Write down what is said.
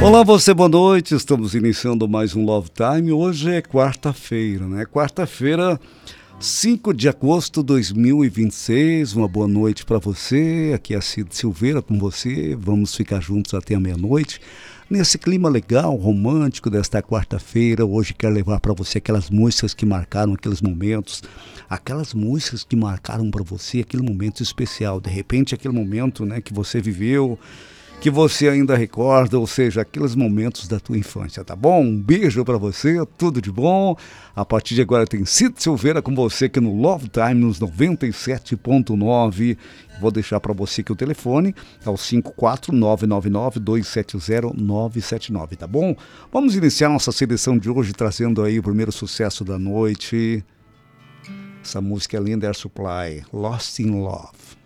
Olá, você, boa noite. Estamos iniciando mais um Love Time. Hoje é quarta-feira, né? Quarta-feira, 5 de agosto de 2026. Uma boa noite para você. Aqui é a Cid Silveira com você. Vamos ficar juntos até a meia-noite. Nesse clima legal, romântico desta quarta-feira, hoje quero levar para você aquelas músicas que marcaram aqueles momentos, aquelas músicas que marcaram para você aquele momento especial. De repente, aquele momento, né, que você viveu, que você ainda recorda, ou seja, aqueles momentos da tua infância, tá bom? Um beijo pra você, tudo de bom. A partir de agora tem Cid Silveira com você aqui no Love Time, nos 97.9. Vou deixar para você aqui o telefone, é o 54999-270-979, tá bom? Vamos iniciar nossa seleção de hoje trazendo aí o primeiro sucesso da noite. Essa música é linda, Air Supply, Lost in Love.